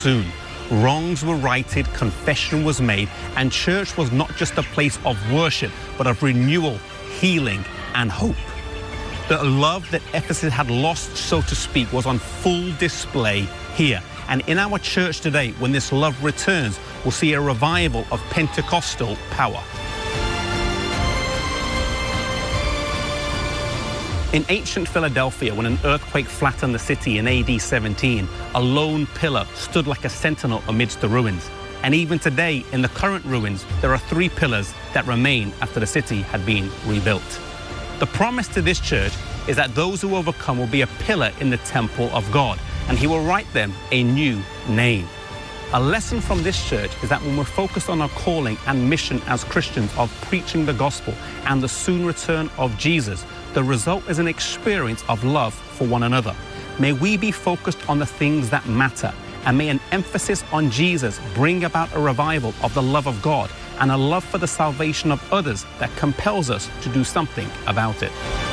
soon. Wrongs were righted, confession was made, and church was not just a place of worship, but of renewal, healing, and hope. The love that Ephesus had lost, so to speak, was on full display here. And in our church today, when this love returns, we'll see a revival of Pentecostal power. In ancient Philadelphia, when an earthquake flattened the city in AD 17, a lone pillar stood like a sentinel amidst the ruins. And even today, in the current ruins, there are 3 pillars that remain after the city had been rebuilt. The promise to this church is that those who overcome will be a pillar in the temple of God, and He will write them a new name. A lesson from this church is that when we're focused on our calling and mission as Christians of preaching the gospel and the soon return of Jesus, the result is an experience of love for one another. May we be focused on the things that matter, and may an emphasis on Jesus bring about a revival of the love of God and a love for the salvation of others that compels us to do something about it.